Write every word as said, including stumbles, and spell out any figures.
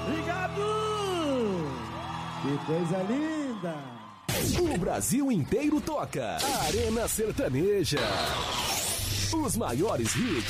Obrigado! Que coisa linda! O Brasil inteiro toca. Arena Sertaneja. Os maiores hits